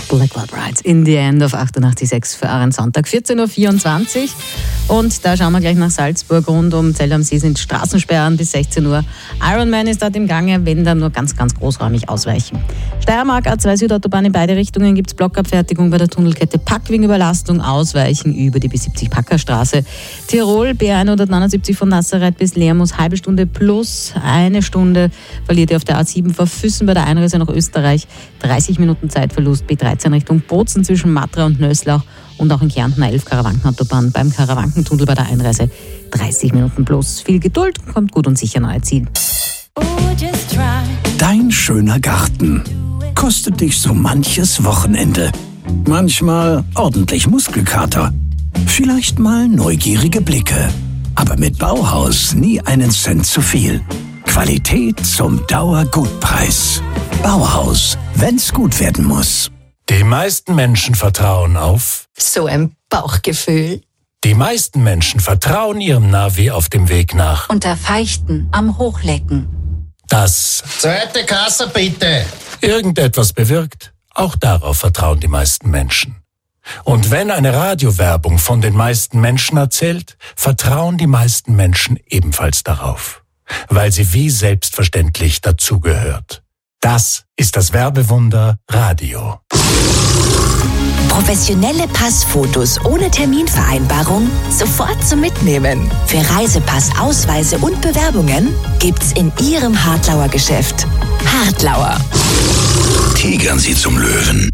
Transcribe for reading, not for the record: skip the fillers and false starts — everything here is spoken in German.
Blackwell Brides in the End auf 88.6 für einen Sonntag, 14.24 Uhr. Und da schauen wir gleich nach Salzburg. Rund um Zell am See sind Straßensperren bis 16 Uhr. Ironman ist dort im Gange, wenn dann nur ganz, ganz großräumig ausweichen. Steiermark A2 Südautobahn in beide Richtungen gibt es Blockabfertigung bei der Tunnelkette Pack wegen Überlastung, Ausweichen über die B70 Packerstraße. Tirol B179 von Nazareth bis Lermus, halbe Stunde plus eine Stunde verliert ihr auf der A7 vor Füssen bei der Einreise nach Österreich. 30 Minuten Zeitverlust, B13 Richtung Bozen zwischen Matra und Nöslauch und auch in Kärnten 11 Karawankenautobahn beim Karawankentunnel bei der Einreise 30 Minuten plus. Viel Geduld, kommt gut und sicher nahe Ziel. Dein schöner Garten kostet dich so manches Wochenende. Manchmal ordentlich Muskelkater, vielleicht mal neugierige Blicke. Aber mit Bauhaus nie einen Cent zu viel. Qualität zum Dauergutpreis. Bauhaus, wenn's gut werden muss. Die meisten Menschen vertrauen auf so ein Bauchgefühl. Die meisten Menschen vertrauen ihrem Navi auf dem Weg nach. Unter Feichten am Hochlecken. Das Zweite Kasse bitte. irgendetwas bewirkt, auch darauf vertrauen die meisten Menschen. Und wenn eine Radiowerbung von den meisten Menschen erzählt, vertrauen die meisten Menschen ebenfalls darauf, weil sie wie selbstverständlich dazugehört. Das ist das Werbewunder Radio. Professionelle Passfotos ohne Terminvereinbarung sofort zum Mitnehmen. Für Reisepass, Ausweise und Bewerbungen gibt's in Ihrem Hartlauer Geschäft. Hartlauer. Tigern Sie zum Löwen.